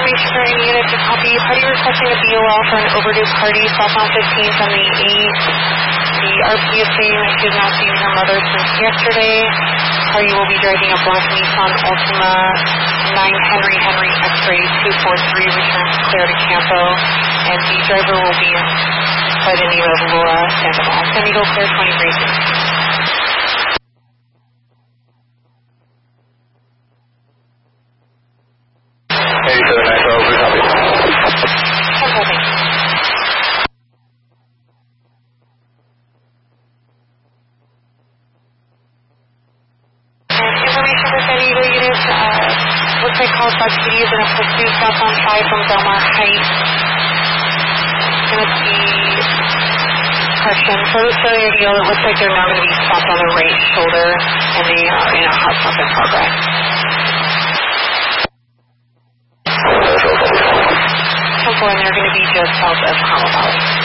information for any unit to copy. Party requesting a BOL for an overdue party, southbound 15th on the 8th. The RP is saying that she has not seen her mother since yesterday. Party will be driving a black Nissan Altima 9 Henry X-ray 243, return to Claire to Campo, and the driver will be by the name of Laura Sandoval. San Diego Claire 23. Looks like Call South PD is in a pursuit southbound 5 from Belmar Heights. It's going to be, correction, for this area, it looks like they're now going to be stopped on the right shoulder, and they are in a hot stop in progress. And they're going to be just south of Carmel Valley.